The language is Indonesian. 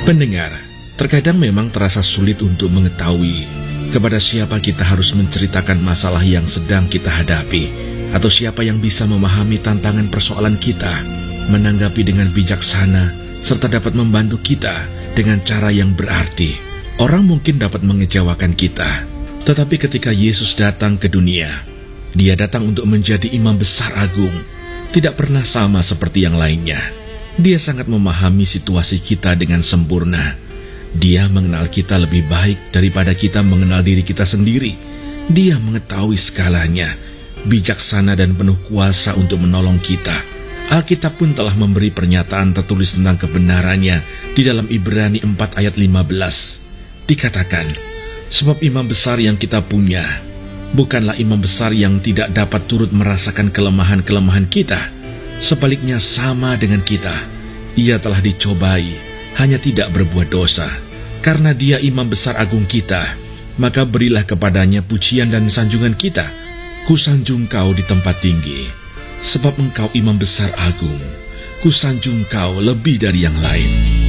Pendengar, terkadang memang terasa sulit untuk mengetahui kepada siapa kita harus menceritakan masalah yang sedang kita hadapi, atau siapa yang bisa memahami tantangan persoalan kita, menanggapi dengan bijaksana, serta dapat membantu kita dengan cara yang berarti. Orang mungkin dapat mengecewakan kita, tetapi ketika Yesus datang ke dunia, Dia datang untuk menjadi imam besar agung, tidak pernah sama seperti yang lainnya. Dia sangat memahami situasi kita dengan sempurna. Dia mengenal kita lebih baik daripada kita mengenal diri kita sendiri. Dia mengetahui segalanya, bijaksana dan penuh kuasa untuk menolong kita. Alkitab pun telah memberi pernyataan tertulis tentang kebenarannya di dalam Ibrani 4 ayat 15. Dikatakan, sebab imam besar yang kita punya bukanlah imam besar yang tidak dapat turut merasakan kelemahan-kelemahan kita. Sebaliknya sama dengan kita, Ia telah dicobai, hanya tidak berbuat dosa. Karena Dia imam besar agung kita, maka berilah kepadanya pujian dan sanjungan kita. Kusanjung Kau di tempat tinggi, sebab Engkau imam besar agung. Kusanjung Kau lebih dari yang lain.